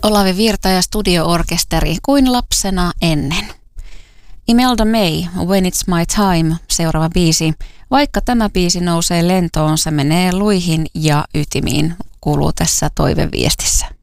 Olavi Virta ja Studio-orkesteri kuin lapsena ennen. Imelda May, When It's My Time, seuraava biisi. Vaikka tämä biisi nousee lentoon, se menee luihin ja ytimiin, kuuluu tässä toiveviestissä.